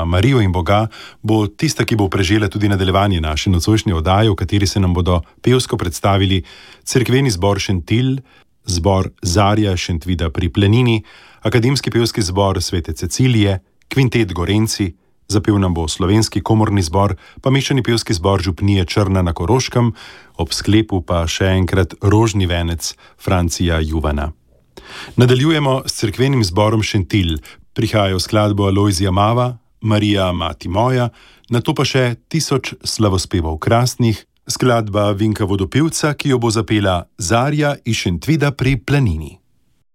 Marijo in Boga bo tista, ki bo prežela tudi nadaljevanje naše nocojšnje oddaje, v kateri se nam bodo pevsko predstavili cerkveni zbor Šentilj, zbor Zarja Šentvida pri Planini, akademski pevski zbor Svete Cecilije, kvintet Gorenci, zapel nam bo slovenski komorni zbor, pa mešani pevski zbor Župnije Črna na Koroškem, ob sklepu pa še enkrat rožni venec Francija Juvana. Nadaljujemo s cerkvenim zborom Šentilj, prihajajo skladbo Alojzija Mava, Marija, mati moja, nato pa še 1000 slavospevov krasnih, skladba Vinka Vodopivca, ki jo bo zapela Zarja iz Šentvida pri Planini.